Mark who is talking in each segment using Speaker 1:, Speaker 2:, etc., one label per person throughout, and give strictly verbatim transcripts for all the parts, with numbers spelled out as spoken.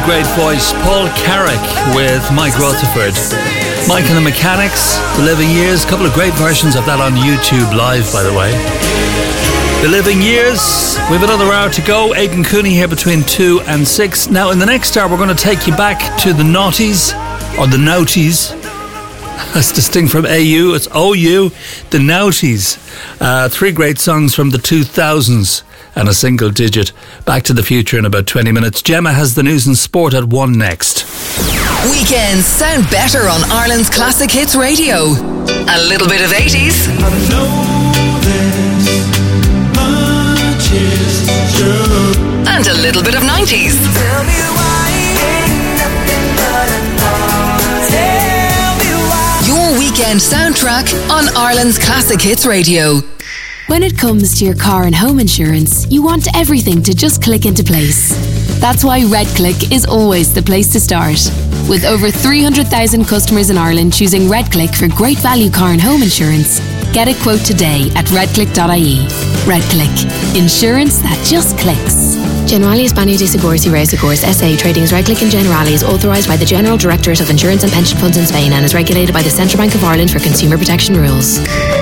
Speaker 1: great voice, Paul Carrick with Mike Rutherford. Mike and the Mechanics, The Living Years, a couple of great versions of that on YouTube Live, by the way. The Living Years, we have another hour to go. Aidan Cooney here between two and six. Now, in the next hour, we're going to take you back to the noughties, or the noughties. That's distinct from A U, it's O U, the noughties. Uh, three great songs from the two thousands and a single digit. Back to the Future in about twenty minutes. Gemma has the news and sport at one next.
Speaker 2: Weekends sound better on Ireland's Classic Hits Radio. A little bit of eighties.
Speaker 3: I know this much is true.
Speaker 2: And a little bit of nineties.
Speaker 3: Tell me why ain't nothing but a lie. Tell me why.
Speaker 2: Your weekend soundtrack on Ireland's Classic Hits Radio.
Speaker 4: When it comes to your car and home insurance, you want everything to just click into place. That's why RedClick is always the place to start. With over three hundred thousand customers in Ireland choosing RedClick for great value car and home insurance, get a quote today at redclick dot I E. RedClick. Insurance that just clicks.
Speaker 5: Generali España de Seguros y Reasegurs S A Trading as RedClick and Generali is authorised by the General Directorate of Insurance and Pension Funds in Spain and is regulated by the Central Bank of Ireland for consumer protection rules.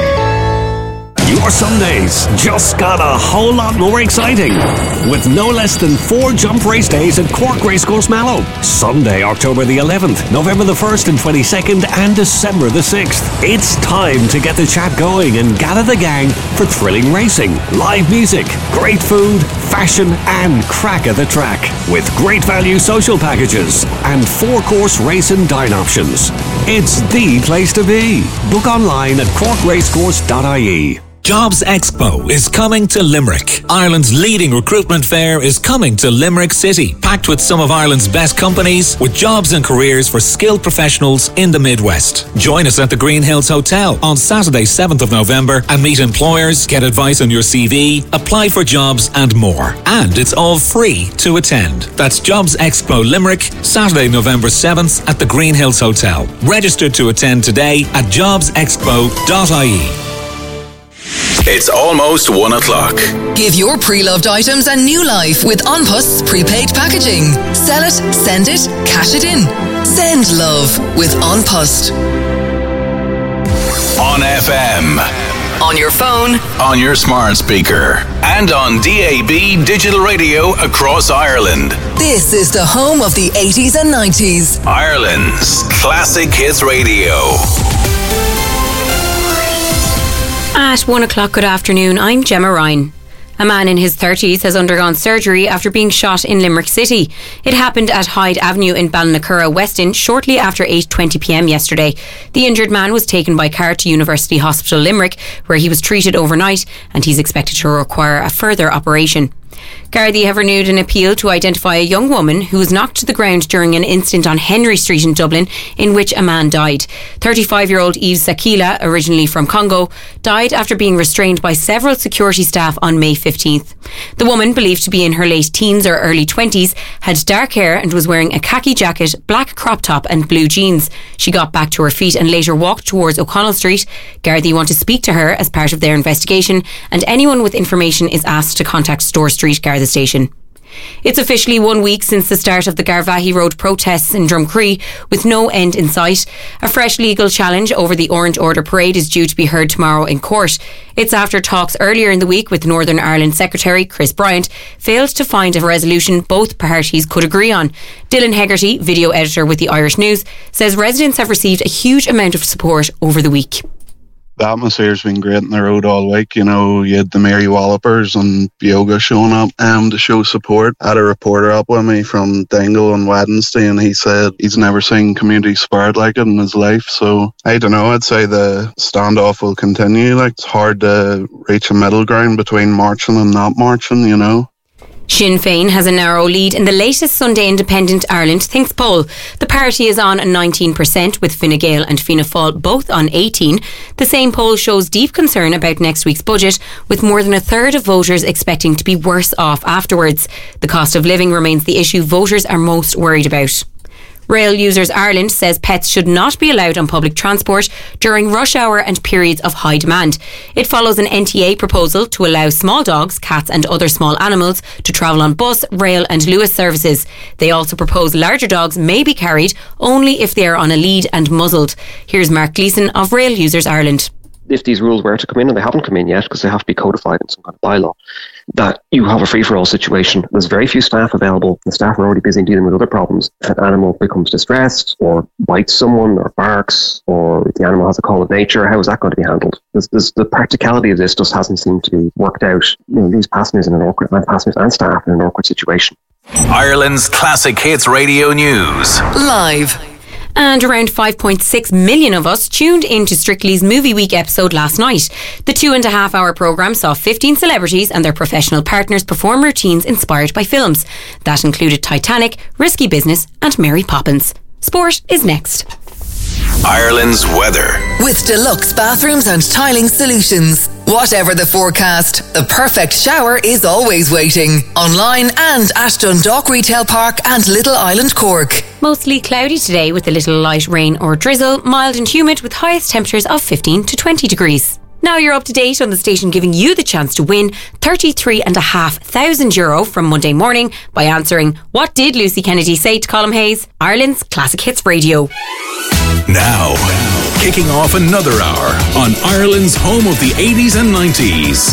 Speaker 6: Your Sundays just got a whole lot more exciting with no less than four jump race days at Cork Racecourse Mallow. Sunday, October the eleventh, November the first and twenty-second and December the sixth. It's time to get the chat going and gather the gang for thrilling racing, live music, great food, fashion and crack at the track with great value social packages and four-course race and dine options. It's the place to be. Book online at cork racecourse dot I E.
Speaker 7: Jobs Expo is coming to Limerick. Ireland's leading recruitment fair is coming to Limerick City, packed with some of Ireland's best companies with jobs and careers for skilled professionals in the Midwest. Join us at the Green Hills Hotel on Saturday, seventh of November and meet employers, get advice on your C V, apply for jobs and more. And it's all free to attend. That's Jobs Expo Limerick, Saturday, November seventh at the Green Hills Hotel. Register to attend today at jobs expo dot I E.
Speaker 8: It's almost one o'clock.
Speaker 2: Give your pre-loved items a new life with An Post's prepaid packaging. Sell it, send it, cash it in. Send love with An Post.
Speaker 8: On F M.
Speaker 2: On your phone.
Speaker 8: On your smart speaker. And on D A B digital radio across Ireland.
Speaker 2: This is the home of the eighties and nineties.
Speaker 8: Ireland's Classic Hits Radio.
Speaker 9: At one o'clock, good afternoon, I'm Gemma Ryan. A man in his thirties has undergone surgery after being shot in Limerick City. It happened at Hyde Avenue in Ballinacurra, Weston, shortly after eight twenty p m yesterday. The injured man was taken by car to University Hospital Limerick, where he was treated overnight, and he's expected to require a further operation. Gardaí have renewed an appeal to identify a young woman who was knocked to the ground during an incident on Henry Street in Dublin in which a man died. thirty-five-year-old Eve Sakila, originally from Congo, died after being restrained by several security staff on May fifteenth. The woman, believed to be in her late teens or early twenties, had dark hair and was wearing a khaki jacket, black crop top and blue jeans. She got back to her feet and later walked towards O'Connell Street. Gardaí want to speak to her as part of their investigation, and anyone with information is asked to contact Store Street Garda Station. It's officially one week since the start of the Garvaghey Road protests in Drumcree, with no end in sight. A fresh legal challenge over the Orange Order parade is due to be heard tomorrow in court. It's after talks earlier in the week with Northern Ireland Secretary Chris Bryant failed to find a resolution both parties could agree on. Dylan Hegarty, video editor with the Irish News, says residents have received a huge amount of support over the week.
Speaker 10: The atmosphere's been great in the road all week. You know, you had the Mary Wallopers and Bioga showing up um, to show support. I had a reporter up with me from Dingle on Wednesday, and he said he's never seen community spirit like it in his life. So, I don't know, I'd say the standoff will continue. Like, it's hard to reach a middle ground between marching and not marching, you know.
Speaker 9: Sinn Féin has a narrow lead in the latest Sunday Independent Ireland Thinks poll. The party is on nineteen percent, with Fine Gael and Fianna Fáil both on eighteen. The same poll shows deep concern about next week's budget, with more than a third of voters expecting to be worse off afterwards. The cost of living remains the issue voters are most worried about. Rail Users Ireland says pets should not be allowed on public transport during rush hour and periods of high demand. It follows an N T A proposal to allow small dogs, cats and other small animals to travel on bus, rail and Luas services. They also propose larger dogs may be carried only if they are on a lead and muzzled. Here's Mark Gleeson of Rail Users Ireland.
Speaker 11: If these rules were to come in, and they haven't come in yet because they have to be codified in some kind of bylaw, that you have a free-for-all situation. There's very few staff available. The staff are already busy dealing with other problems. If an animal becomes distressed or bites someone or barks, or if the animal has a call of nature, how is that going to be handled? There's, there's, the practicality of this just hasn't seemed to be worked out. You know, these passengers in an awkward, passengers and staff in an awkward situation.
Speaker 8: Ireland's Classic Hits Radio News.
Speaker 2: Live.
Speaker 9: And around five point six million of us tuned into Strictly's Movie Week episode last night. The two and a half hour programme saw fifteen celebrities and their professional partners perform routines inspired by films. That included Titanic, Risky Business and Mary Poppins. Sport is next.
Speaker 8: Ireland's weather.
Speaker 2: With deluxe bathrooms and tiling solutions. Whatever the forecast, the perfect shower is always waiting. Online and at Dundalk Retail Park and Little Island, Cork.
Speaker 9: Mostly cloudy today with a little light rain or drizzle, mild and humid with highest temperatures of fifteen to twenty degrees. Now you're up to date on the station giving you the chance to win thirty-three and a half thousand euro from Monday morning by answering What Did Lucy Kennedy Say to Colm Hayes? Ireland's Classic Hits Radio.
Speaker 8: Now, kicking off another hour on Ireland's home of the eighties and nineties.